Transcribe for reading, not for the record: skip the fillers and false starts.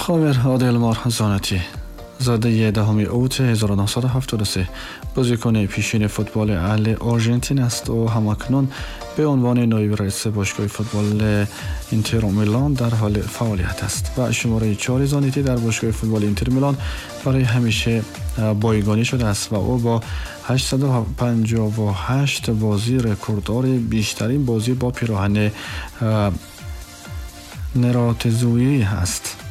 خامر عادلمار زانتی زاده 10 اوت 1973 بازیکن پیشین فوتبال اهل آرژانتین است و همکنون به عنوان نایب رئیس باشگاه فوتبال اینتر میلان در حال فعالیت است و شماره 4 زانتی در باشگاه فوتبال اینتر میلان برای همیشه بایگانی شده است و او با 858 بازی رکورددار بیشترین بازی با پیراهن نراتزویی است.